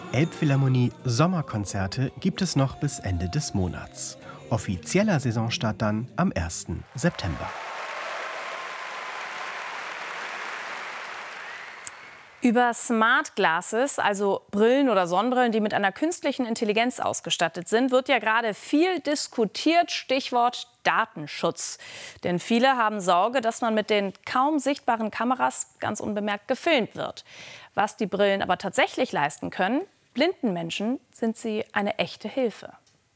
Elbphilharmonie Sommerkonzerte gibt es noch bis Ende des Monats. Offizieller Saisonstart dann am 1. September. Über Smart Glasses, also Brillen oder Sonnenbrillen, die mit einer künstlichen Intelligenz ausgestattet sind, wird ja gerade viel diskutiert. Stichwort Datenschutz. Denn viele haben Sorge, dass man mit den kaum sichtbaren Kameras ganz unbemerkt gefilmt wird. Was die Brillen aber tatsächlich leisten können, blinden Menschen sind sie eine echte Hilfe.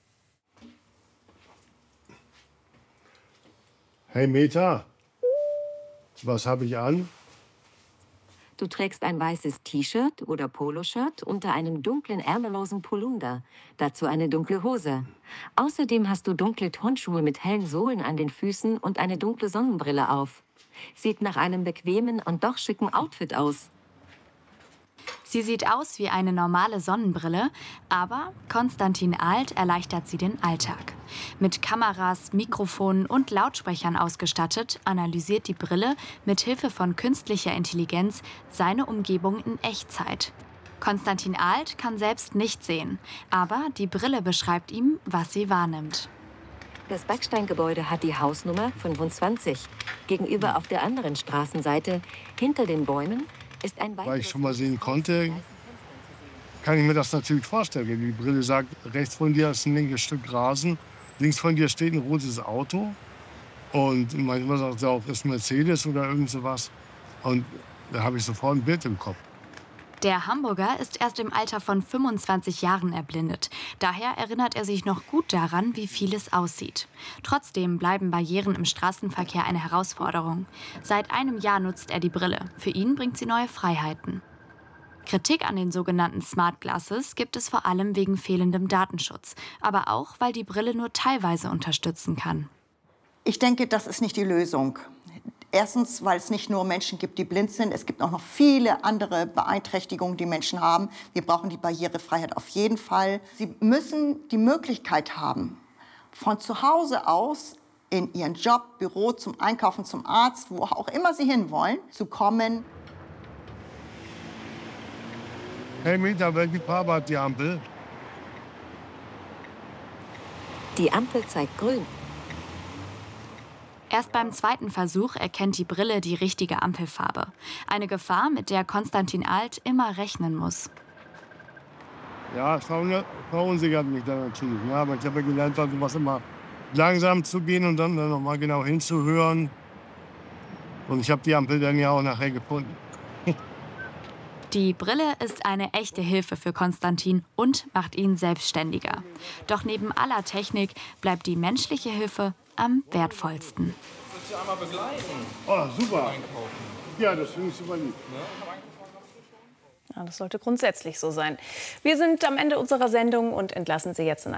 Hey Meta, was habe ich an? Du trägst ein weißes T-Shirt oder Poloshirt unter einem dunklen ärmellosen Polunder, dazu eine dunkle Hose. Außerdem hast du dunkle Turnschuhe mit hellen Sohlen an den Füßen und eine dunkle Sonnenbrille auf. Sieht nach einem bequemen und doch schicken Outfit aus. Sie sieht aus wie eine normale Sonnenbrille, aber Konstantin Alt erleichtert sie den Alltag. Mit Kameras, Mikrofonen und Lautsprechern ausgestattet, analysiert die Brille mit Hilfe von künstlicher Intelligenz seine Umgebung in Echtzeit. Konstantin Alt kann selbst nicht sehen, aber die Brille beschreibt ihm, was sie wahrnimmt. Das Backsteingebäude hat die Hausnummer 25. Gegenüber auf der anderen Straßenseite, hinter den Bäumen, ist ein Weil ich schon mal sehen konnte, kann ich mir das natürlich vorstellen. Wenn die Brille sagt, rechts von dir ist ein linkes Stück Rasen, links von dir steht ein rotes Auto. Und manchmal sagt sie auch, ist Mercedes oder irgend sowas. Und da habe ich sofort ein Bild im Kopf. Der Hamburger ist erst im Alter von 25 Jahren erblindet. Daher erinnert er sich noch gut daran, wie vieles aussieht. Trotzdem bleiben Barrieren im Straßenverkehr eine Herausforderung. Seit einem Jahr nutzt er die Brille. Für ihn bringt sie neue Freiheiten. Kritik an den sogenannten Smart Glasses gibt es vor allem wegen fehlendem Datenschutz. Aber auch, weil die Brille nur teilweise unterstützen kann. Ich denke, das ist nicht die Lösung. Erstens, weil es nicht nur Menschen gibt, die blind sind. Es gibt auch noch viele andere Beeinträchtigungen, die Menschen haben. Wir brauchen die Barrierefreiheit auf jeden Fall. Sie müssen die Möglichkeit haben, von zu Hause aus in ihren Job, Büro, zum Einkaufen, zum Arzt, wo auch immer sie hinwollen, zu kommen. Hey Meta, welche Farbe hat die Ampel? Die Ampel zeigt grün. Erst beim zweiten Versuch erkennt die Brille die richtige Ampelfarbe. Eine Gefahr, mit der Konstantin Alt immer rechnen muss. Ja, es verunsichert mich dann natürlich. Ja, aber ich habe ja gelernt, sowas immer langsam zu gehen und dann noch mal genau hinzuhören. Und ich habe die Ampel dann ja auch nachher gefunden. Die Brille ist eine echte Hilfe für Konstantin und macht ihn selbstständiger. Doch neben aller Technik bleibt die menschliche Hilfe am wertvollsten. Willst du einmal begleiten? Oh, super. Ja, das finde ich super lieb. Ja, das sollte grundsätzlich so sein. Wir sind am Ende unserer Sendung und entlassen Sie jetzt in